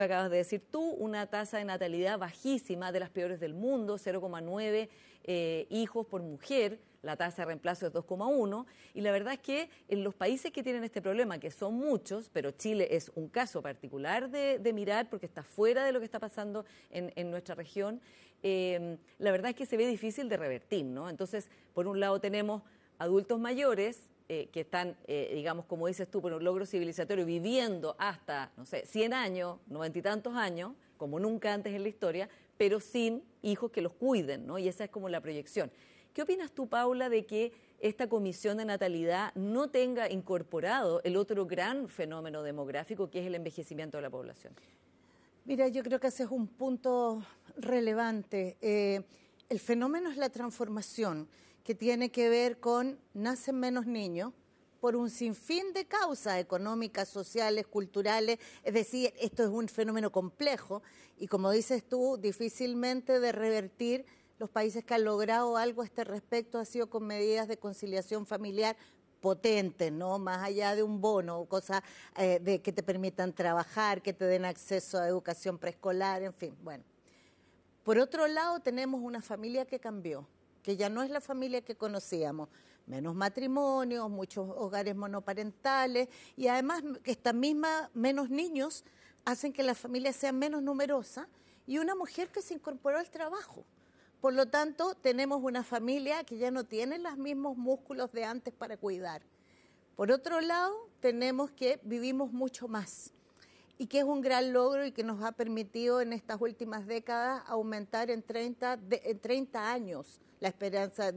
acabas de decir tú, una tasa de natalidad bajísima, de las peores del mundo, 0,9 hijos por mujer, la tasa de reemplazo es 2,1, y la verdad es que en los países que tienen este problema, que son muchos, pero Chile es un caso particular de mirar porque está fuera de lo que está pasando en nuestra región, la verdad es que se ve difícil de revertir, ¿no? Entonces, por un lado tenemos adultos mayores, que están, digamos, como dices tú, por un logro civilizatorio, viviendo hasta, no sé, 100 años, 90 y tantos años, como nunca antes en la historia, pero sin hijos que los cuiden, ¿no? Y esa es como la proyección. ¿Qué opinas tú, Paula, de que esta comisión de natalidad no tenga incorporado el otro gran fenómeno demográfico, que es el envejecimiento de la población? Mira, yo creo que ese es un punto relevante. El fenómeno es la transformación, que tiene que ver con nacen menos niños por un sinfín de causas económicas, sociales, culturales. Es decir, esto es un fenómeno complejo y, como dices tú, difícilmente de revertir. Los países que han logrado algo a este respecto ha sido con medidas de conciliación familiar potentes, ¿no? Más allá de un bono, cosas de que te permitan trabajar, que te den acceso a educación preescolar, en fin, bueno. Por otro lado, tenemos una familia que cambió, que ya no es la familia que conocíamos. Menos matrimonios, muchos hogares monoparentales y además que esta misma menos niños hacen que la familia sea menos numerosa y una mujer que se incorporó al trabajo. Por lo tanto, tenemos una familia que ya no tiene los mismos músculos de antes para cuidar. Por otro lado, tenemos que vivimos mucho más y que es un gran logro y que nos ha permitido en estas últimas décadas aumentar en 30 años la esperanza,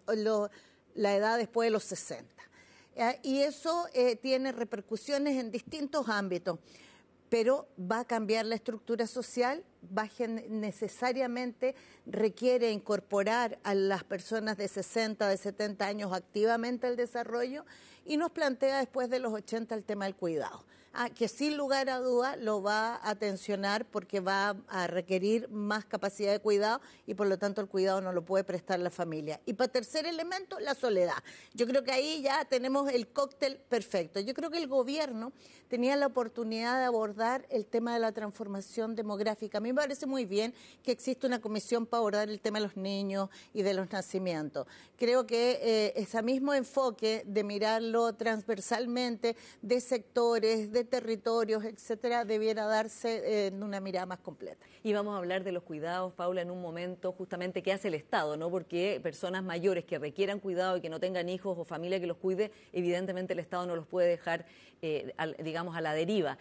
la edad después de los 60. Y eso tiene repercusiones en distintos ámbitos, pero va a cambiar la estructura social, necesariamente requiere incorporar a las personas de 60, de 70 años activamente al desarrollo y nos plantea después de los 80 el tema del cuidado, que sin lugar a duda lo va a tensionar porque va a requerir más capacidad de cuidado y por lo tanto el cuidado no lo puede prestar la familia. Y para tercer elemento, la soledad. Yo creo que ahí ya tenemos el cóctel perfecto. Yo creo que el gobierno tenía la oportunidad de abordar el tema de la transformación demográfica. A mí me parece muy bien que existe una comisión para abordar el tema de los niños y de los nacimientos. Creo que ese mismo enfoque de mirarlo transversalmente, de sectores, de territorios, etcétera, debiera darse en una mirada más completa. Y vamos a hablar de los cuidados, Paula, en un momento justamente qué hace el Estado, ¿no? Porque personas mayores que requieran cuidado y que no tengan hijos o familia que los cuide, evidentemente el Estado no los puede dejar, digamos, a la deriva.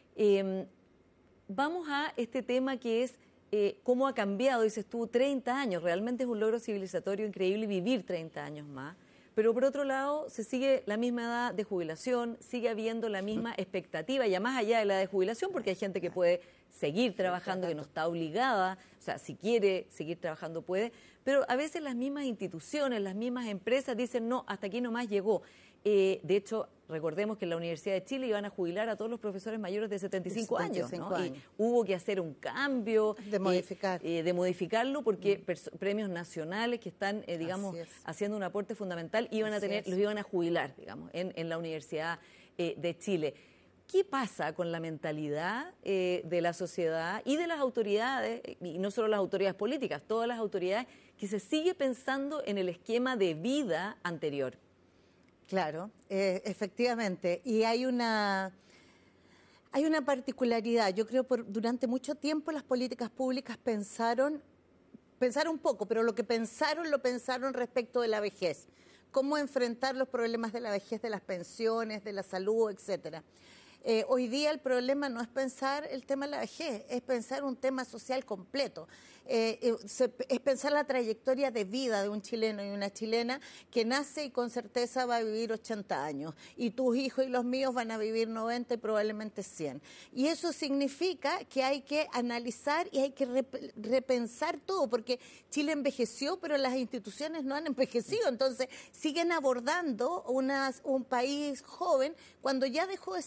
Vamos a este tema que es cómo ha cambiado, dices tú, 30 años. Realmente es un logro civilizatorio increíble vivir 30 años más. Pero por otro lado, se sigue la misma edad de jubilación, sigue habiendo la misma expectativa, ya más allá de la edad de jubilación, porque hay gente que puede seguir trabajando, que no está obligada, o sea, si quiere seguir trabajando puede, pero a veces las mismas instituciones, las mismas empresas dicen, no, hasta aquí nomás llegó. De hecho, recordemos que en la Universidad de Chile iban a jubilar a todos los profesores mayores de 75 años, ¿no? Y hubo que hacer un cambio de modificarlo porque premios nacionales que están, digamos, haciendo un aporte fundamental los iban a jubilar, digamos, en la Universidad de Chile. ¿Qué pasa con la mentalidad de la sociedad y de las autoridades, y no solo las autoridades políticas, todas las autoridades, que se sigue pensando en el esquema de vida anterior? Claro, efectivamente. Y hay una particularidad. Yo creo que durante mucho tiempo las políticas públicas pensaron poco, pero lo pensaron respecto de la vejez. Cómo enfrentar los problemas de la vejez, de las pensiones, de la salud, etcétera. Hoy día el problema no es pensar el tema de la vejez, es pensar un tema social completo. Es pensar la trayectoria de vida de un chileno y una chilena que nace y con certeza va a vivir 80 años. Y tus hijos y los míos van a vivir 90 y probablemente 100. Y eso significa que hay que analizar y hay que repensar todo, porque Chile envejeció, pero las instituciones no han envejecido. Entonces siguen abordando un país joven cuando ya dejó de serlo.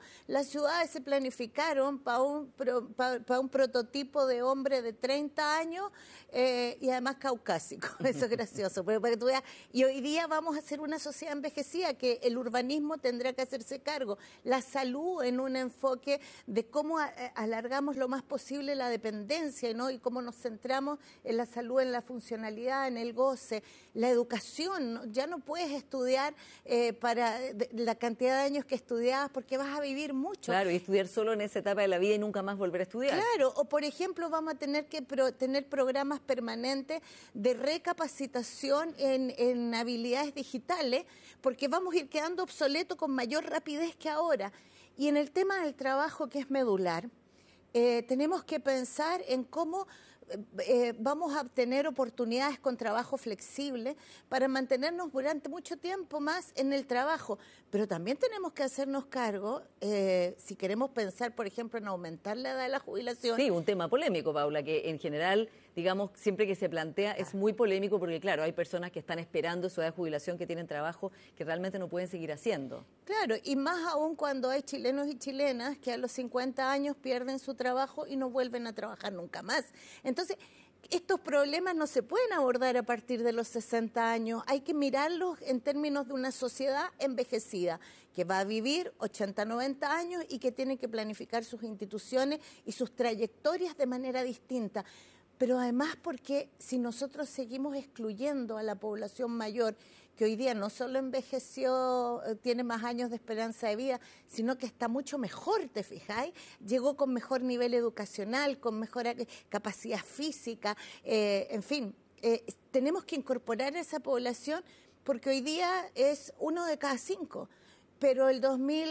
las ciudades se planificaron para un prototipo de hombre de 30 años y además caucásico. Eso es gracioso. Pero para que tú veas, y hoy día vamos a ser una sociedad envejecida que el urbanismo tendrá que hacerse cargo. La salud en un enfoque de cómo alargamos lo más posible la dependencia, ¿no? Y cómo nos centramos en la salud, en la funcionalidad, en el goce. La educación, ¿no? Ya no puedes estudiar para la cantidad de años que estudiabas porque vas a vivir mucho. Claro, y estudiar solo en esa etapa de la vida y nunca más volver a estudiar. Claro, o por ejemplo vamos a tener que tener programas permanentes de recapacitación en habilidades digitales porque vamos a ir quedando obsoletos con mayor rapidez que ahora. Y en el tema del trabajo, que es medular, tenemos que pensar en cómo vamos a obtener oportunidades con trabajo flexible para mantenernos durante mucho tiempo más en el trabajo. Pero también tenemos que hacernos cargo, si queremos pensar, por ejemplo, en aumentar la edad de la jubilación. Sí, un tema polémico, Paula, que en general, digamos, siempre que se plantea es muy polémico porque, claro, hay personas que están esperando su edad de jubilación, que tienen trabajo que realmente no pueden seguir haciendo. Claro, y más aún cuando hay chilenos y chilenas que a los 50 años pierden su trabajo y no vuelven a trabajar nunca más. Entonces, estos problemas no se pueden abordar a partir de los 60 años, hay que mirarlos en términos de una sociedad envejecida, que va a vivir 80, 90 años y que tiene que planificar sus instituciones y sus trayectorias de manera distinta. Pero además porque si nosotros seguimos excluyendo a la población mayor, que hoy día no solo envejeció, tiene más años de esperanza de vida, sino que está mucho mejor, ¿te fijáis? Llegó con mejor nivel educacional, con mejor capacidad física, en fin, tenemos que incorporar a esa población porque hoy día es 1 de cada 5, pero el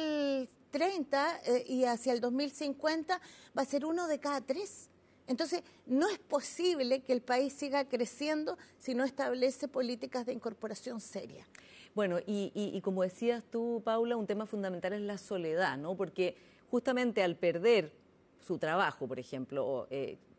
2030 y hacia el 2050 va a ser 1 de cada 3. Entonces, no es posible que el país siga creciendo si no establece políticas de incorporación seria. Bueno, y como decías tú, Paula, un tema fundamental es la soledad, ¿no? Porque justamente al perder su trabajo, por ejemplo,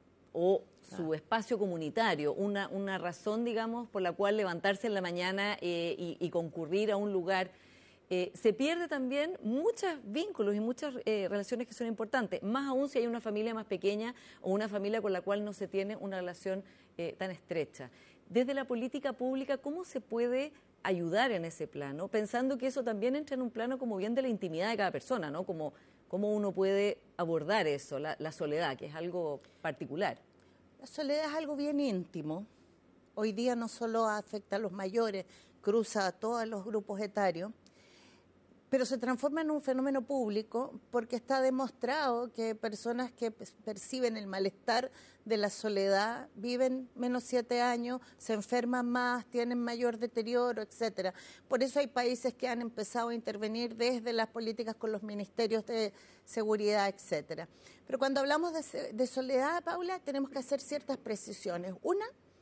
o su espacio comunitario, una razón, digamos, por la cual levantarse en la mañana y concurrir a un lugar, se pierde también muchos vínculos y muchas relaciones que son importantes, más aún si hay una familia más pequeña o una familia con la cual no se tiene una relación tan estrecha. Desde la política pública, ¿cómo se puede ayudar en ese plano? Pensando que eso también entra en un plano como bien de la intimidad de cada persona, ¿no? Cómo uno puede abordar eso, la soledad, que es algo particular. La soledad es algo bien íntimo. Hoy día no solo afecta a los mayores, cruza a todos los grupos etarios, pero se transforma en un fenómeno público porque está demostrado que personas que perciben el malestar de la soledad viven menos 7 años, se enferman más, tienen mayor deterioro, etcétera. Por eso hay países que han empezado a intervenir desde las políticas con los ministerios de seguridad, etcétera. Pero cuando hablamos de soledad, Paula, tenemos que hacer ciertas precisiones. Una,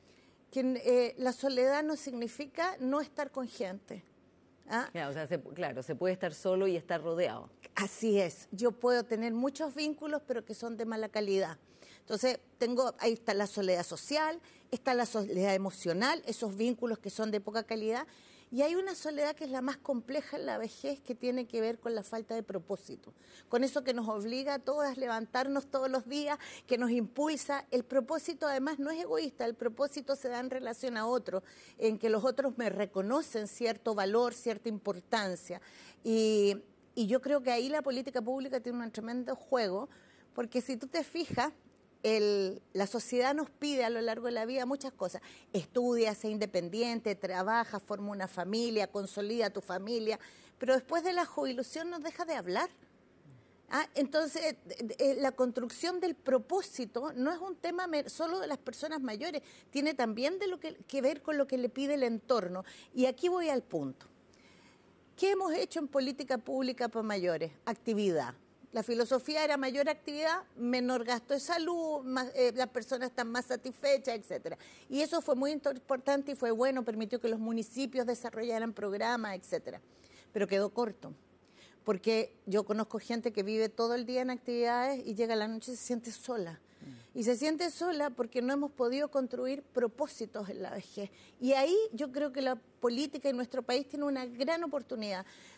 que la soledad no significa no estar con gente. ¿Ah? O sea, claro, se puede estar solo y estar rodeado. Así es, yo puedo tener muchos vínculos, pero que son de mala calidad. Entonces, ahí está la soledad social, está la soledad emocional, esos vínculos que son de poca calidad, y hay una soledad que es la más compleja en la vejez, que tiene que ver con la falta de propósito, con eso que nos obliga a todas a levantarnos todos los días, que nos impulsa. El propósito además no es egoísta, el propósito se da en relación a otros, en que los otros me reconocen cierto valor, cierta importancia, y yo creo que ahí la política pública tiene un tremendo juego, porque si tú te fijas, la sociedad nos pide a lo largo de la vida muchas cosas. Estudia, sé independiente, trabaja, forma una familia, consolida tu familia, pero después de la jubilación nos deja de hablar. Entonces, la construcción del propósito no es un tema solo de las personas mayores, tiene también que ver con lo que le pide el entorno. Y aquí voy al punto. ¿Qué hemos hecho en política pública para mayores? Actividad. La filosofía era mayor actividad, menor gasto de salud, las personas están más satisfechas, etcétera. Y eso fue muy importante y fue bueno, permitió que los municipios desarrollaran programas, etcétera. Pero quedó corto, porque yo conozco gente que vive todo el día en actividades y llega a la noche y se siente sola. Y se siente sola porque no hemos podido construir propósitos en la vejez. Y ahí yo creo que la política en nuestro país tiene una gran oportunidad.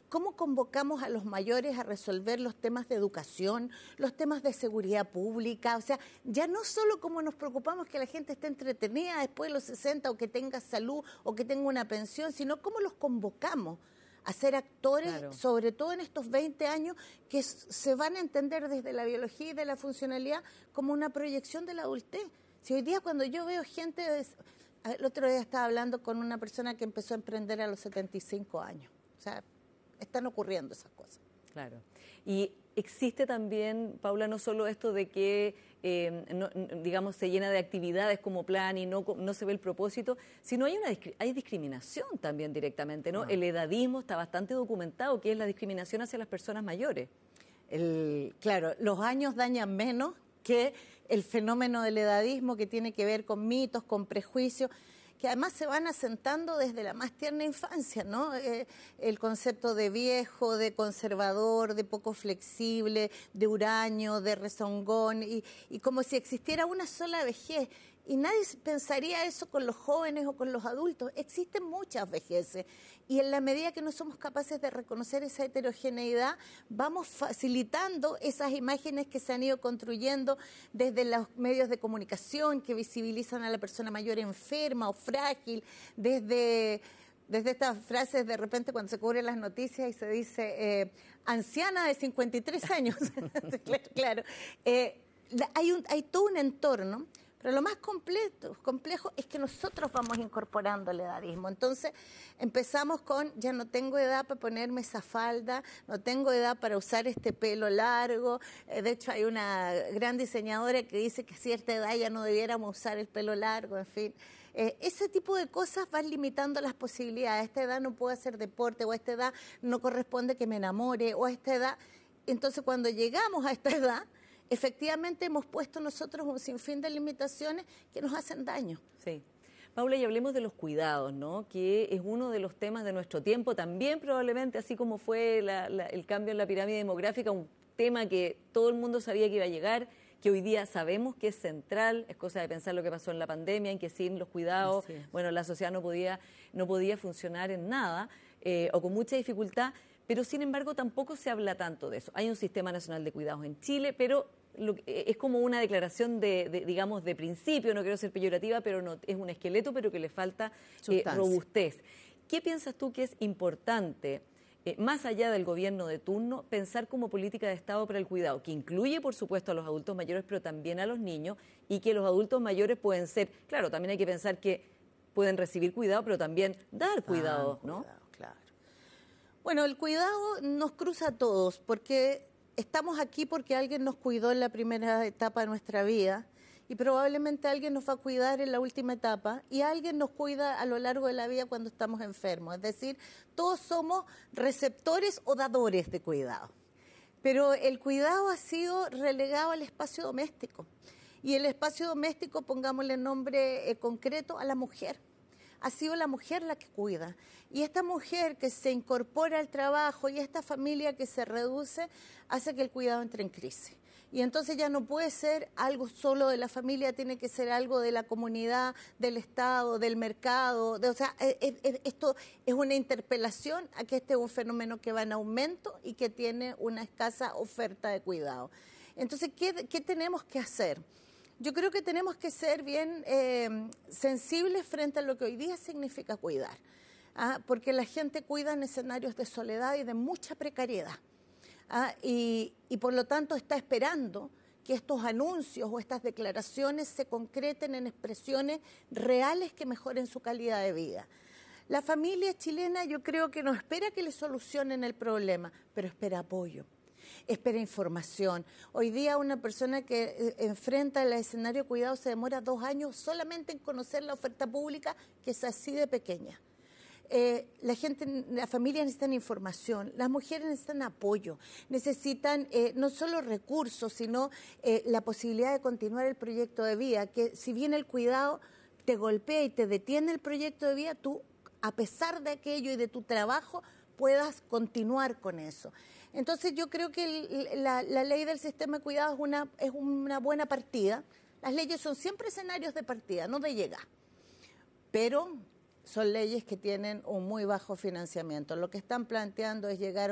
¿Cómo convocamos a los mayores a resolver los temas de educación, los temas de seguridad pública? O sea, ya no solo como nos preocupamos que la gente esté entretenida después de los 60 o que tenga salud o que tenga una pensión, sino cómo los convocamos a ser actores, claro, sobre todo en estos 20 años que se van a entender desde la biología y de la funcionalidad como una proyección de la adultez. Si hoy día cuando yo veo gente, el otro día estaba hablando con una persona que empezó a emprender a los 75 años, o sea, están ocurriendo esas cosas. Claro. Y existe también, Paula, no solo esto de que, digamos, se llena de actividades como plan y no se ve el propósito, sino hay discriminación también directamente, ¿no? El edadismo está bastante documentado, que es la discriminación hacia las personas mayores. Claro, los años dañan menos que el fenómeno del edadismo, que tiene que ver con mitos, con prejuicios, que además se van asentando desde la más tierna infancia, ¿no? El concepto de viejo, de conservador, de poco flexible, de huraño, de rezongón, y como si existiera una sola vejez. Y nadie pensaría eso con los jóvenes o con los adultos. Existen muchas vejeces y en la medida que no somos capaces de reconocer esa heterogeneidad, vamos facilitando esas imágenes que se han ido construyendo desde los medios de comunicación que visibilizan a la persona mayor enferma o frágil, desde estas frases de repente cuando se cubren las noticias y se dice anciana de 53 años. Claro. Hay todo un entorno. Pero lo más complejo es que nosotros vamos incorporando el edadismo. Entonces empezamos con, ya no tengo edad para ponerme esa falda, no tengo edad para usar este pelo largo. De hecho hay una gran diseñadora que dice que a cierta edad ya no debiéramos usar el pelo largo, en fin. Ese tipo de cosas van limitando las posibilidades. A esta edad no puedo hacer deporte, o a esta edad no corresponde que me enamore, o a esta edad. Entonces cuando llegamos a esta edad, efectivamente hemos puesto nosotros un sinfín de limitaciones que nos hacen daño. Sí. Paula, y hablemos de los cuidados, ¿no? Que es uno de los temas de nuestro tiempo, también probablemente, así como fue el cambio en la pirámide demográfica, un tema que todo el mundo sabía que iba a llegar, que hoy día sabemos que es central, es cosa de pensar lo que pasó en la pandemia, en que sin los cuidados, bueno, la sociedad no podía funcionar en nada, o con mucha dificultad. Pero, sin embargo, tampoco se habla tanto de eso. Hay un Sistema Nacional de Cuidados en Chile, pero es como una declaración digamos, de principio, no quiero ser peyorativa, pero no, es un esqueleto, pero que le falta robustez. ¿Qué piensas tú que es importante, más allá del gobierno de turno, pensar como política de Estado para el cuidado, que incluye, por supuesto, a los adultos mayores, pero también a los niños, y que los adultos mayores pueden ser, claro, también hay que pensar que pueden recibir cuidado, pero también dar cuidado, ¿no? Bueno, el cuidado nos cruza a todos, porque estamos aquí porque alguien nos cuidó en la primera etapa de nuestra vida y probablemente alguien nos va a cuidar en la última etapa y alguien nos cuida a lo largo de la vida cuando estamos enfermos. Es decir, todos somos receptores o dadores de cuidado. Pero el cuidado ha sido relegado al espacio doméstico. Y el espacio doméstico, pongámosle nombre concreto, a la mujer. Ha sido la mujer la que cuida. Y esta mujer que se incorpora al trabajo y esta familia que se reduce hace que el cuidado entre en crisis. Y entonces ya no puede ser algo solo de la familia, tiene que ser algo de la comunidad, del Estado, del mercado. O sea, esto es una interpelación a que este es un fenómeno que va en aumento y que tiene una escasa oferta de cuidado. Entonces, ¿qué tenemos que hacer? Yo creo que tenemos que ser bien sensibles frente a lo que hoy día significa cuidar, porque la gente cuida en escenarios de soledad y de mucha precariedad, y por lo tanto está esperando que estos anuncios o estas declaraciones se concreten en expresiones reales que mejoren su calidad de vida. La familia chilena yo creo que no espera que le solucionen el problema, pero espera apoyo. Espera información. Hoy día una persona que enfrenta el escenario de cuidado se demora 2 años solamente en conocer la oferta pública, que es así de pequeña. La familia necesitan información, las mujeres necesitan apoyo, necesitan no solo recursos, sino la posibilidad de continuar el proyecto de vida, que si bien el cuidado te golpea y te detiene el proyecto de vida, tú, a pesar de aquello y de tu trabajo, puedas continuar con eso. Entonces yo creo que la ley del sistema de cuidados es una buena partida. Las leyes son siempre escenarios de partida, no de llegar. Pero son leyes que tienen un muy bajo financiamiento. Lo que están planteando es llegar a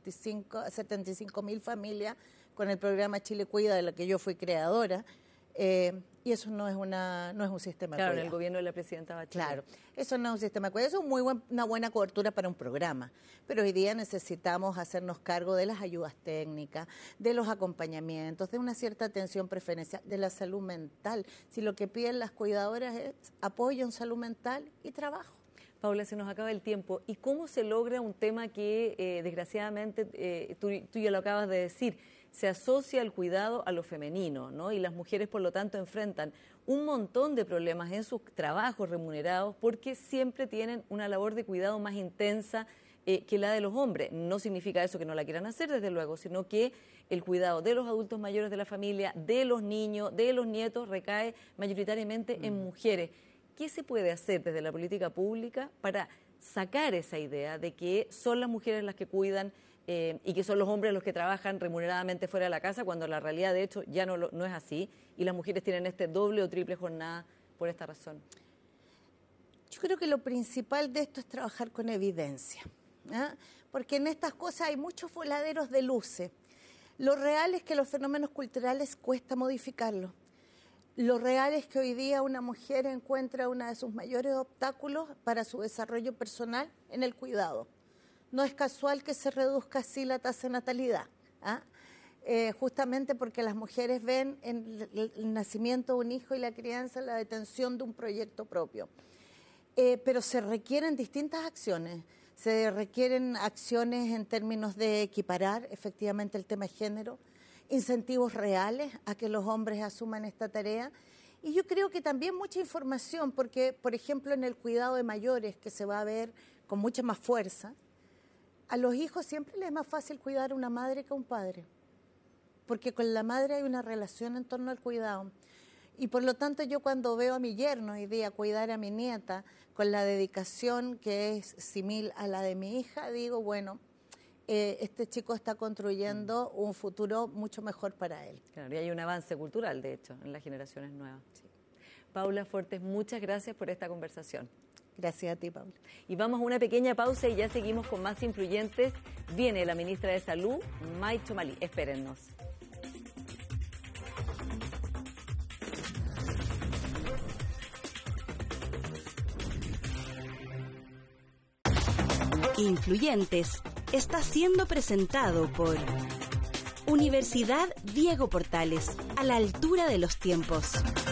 75.000 familias con el programa Chile Cuida, de la que yo fui creadora, y eso no es un sistema de cuidado. Claro, en el gobierno de la presidenta Bachelet. Claro, eso no es un sistema de cuidado, eso es una buena cobertura para un programa, pero hoy día necesitamos hacernos cargo de las ayudas técnicas, de los acompañamientos, de una cierta atención preferencial, de la salud mental. Si lo que piden las cuidadoras es apoyo en salud mental y trabajo. Paula, se nos acaba el tiempo. ¿Y cómo se logra un tema que, desgraciadamente, tú ya lo acabas de decir, se asocia el cuidado a lo femenino, ¿no? Y las mujeres, por lo tanto, enfrentan un montón de problemas en sus trabajos remunerados porque siempre tienen una labor de cuidado más intensa que la de los hombres. No significa eso que no la quieran hacer, desde luego, sino que el cuidado de los adultos mayores de la familia, de los niños, de los nietos, recae mayoritariamente en mujeres. ¿Qué se puede hacer desde la política pública para sacar esa idea de que son las mujeres las que cuidan y que son los hombres los que trabajan remuneradamente fuera de la casa, cuando la realidad, de hecho, ya no es así, y las mujeres tienen este doble o triple jornada por esta razón? Yo creo que lo principal de esto es trabajar con evidencia, ¿eh? Porque en estas cosas hay muchos voladeros de luces. Lo real es que los fenómenos culturales cuesta modificarlos. Lo real es que hoy día una mujer encuentra uno de sus mayores obstáculos para su desarrollo personal en el cuidado. No es casual que se reduzca así la tasa de natalidad, ¿eh? Justamente porque las mujeres ven en el nacimiento de un hijo y la crianza la detención de un proyecto propio. Pero se requieren distintas acciones. Se requieren acciones en términos de equiparar efectivamente el tema de género, incentivos reales a que los hombres asuman esta tarea. Y yo creo que también mucha información, porque, por ejemplo, en el cuidado de mayores, que se va a ver con mucha más fuerza, a los hijos siempre les es más fácil cuidar a una madre que a un padre, porque con la madre hay una relación en torno al cuidado. Y por lo tanto yo cuando veo a mi yerno hoy día cuidar a mi nieta con la dedicación que es similar a la de mi hija, digo, bueno, este chico está construyendo un futuro mucho mejor para él. Claro, y hay un avance cultural, de hecho, en las generaciones nuevas. Sí. Paula Fortes, muchas gracias por esta conversación. Gracias a ti, Paula. Y vamos a una pequeña pausa y ya seguimos con más influyentes. Viene la ministra de Salud, May Chomalí. Espérennos. Influyentes está siendo presentado por Universidad Diego Portales, a la altura de los tiempos.